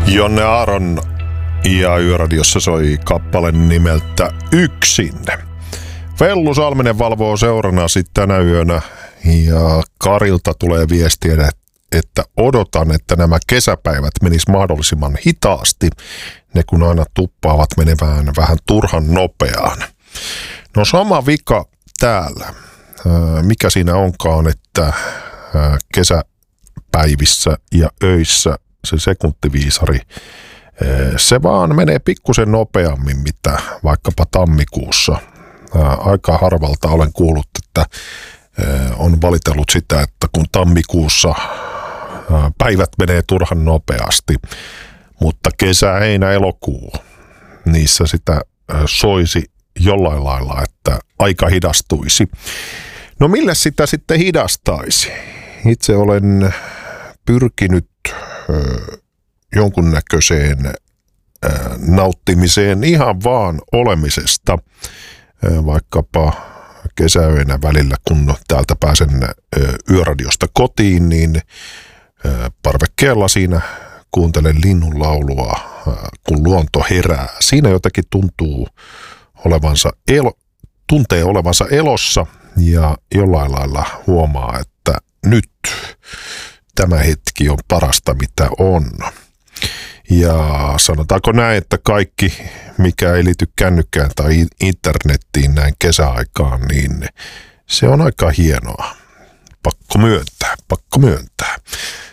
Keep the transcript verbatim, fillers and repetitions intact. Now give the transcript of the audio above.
Jonne Aaron ja Yöradiossa soi kappale nimeltä Yksin. Vellu Salminen valvoo seurana sitten tänä yönä ja Karilta tulee viestiä, että odotan, että nämä kesäpäivät menis mahdollisimman hitaasti. Ne kun aina tuppaavat menevään vähän turhan nopeaan. No sama vika täällä. Mikä siinä onkaan, että kesäpäivissä ja öissä se sekuntiviisari, se vaan menee pikkusen nopeammin, mitä vaikkapa tammikuussa. Aika harvalta olen kuullut, että on valitellut sitä, että kun tammikuussa päivät menee turhan nopeasti, mutta kesä, heinä, elokuu, niissä sitä soisi jollain lailla, että aika hidastuisi. No millä sitä sitten hidastaisi? Itse olen pyrkinyt jonkunnäköiseen nauttimiseen ihan vaan olemisesta, vaikkapa kesäöinä välillä, kun täältä pääsen Yöradiosta kotiin, niin parvekkeella siinä kuuntelen linnun laulua, kun luonto herää. Siinä jotenkin tuntuu olevansa elo, tuntee olevansa elossa ja jollain lailla huomaa, että nyt tämä hetki on parasta, mitä on. Ja sanotaanko näin, että kaikki, mikä ei liity kännykkään tai internettiin näin kesäaikaan, niin se on aika hienoa. Pakko myöntää, pakko myöntää.